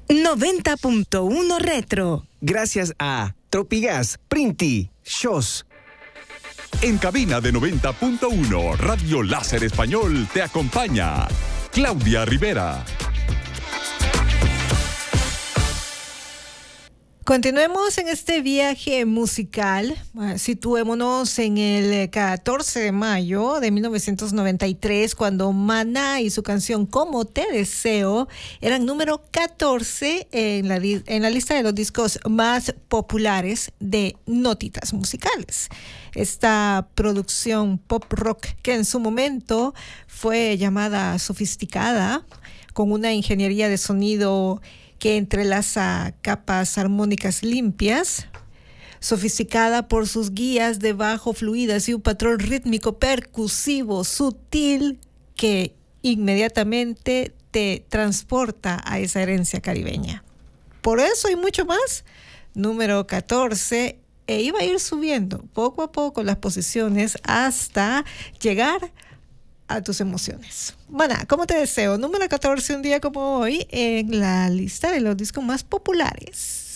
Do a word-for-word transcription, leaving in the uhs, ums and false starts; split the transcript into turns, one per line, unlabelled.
noventa punto uno Retro.
Gracias a Tropigas, Printi, Shows.
En cabina de noventa punto uno, Radio Láser Español te acompaña Claudia Rivera.
Continuemos en este viaje musical. Situémonos en el catorce de mayo de mil novecientos noventa y tres, cuando Maná y su canción Como te deseo eran número catorce en la, en la lista de los discos más populares de Notitas Musicales. Esta producción pop rock, que en su momento fue llamada sofisticada, con una ingeniería de sonido que entrelaza capas armónicas limpias, sofisticada por sus guías de bajo fluidas y un patrón rítmico percusivo sutil que inmediatamente te transporta a esa herencia caribeña. Por eso y mucho más, número catorce, e iba a ir subiendo poco a poco las posiciones hasta llegar a tus emociones. Maná, ¿cómo te deseo? Número catorce, un día como hoy, en la lista de los discos más populares.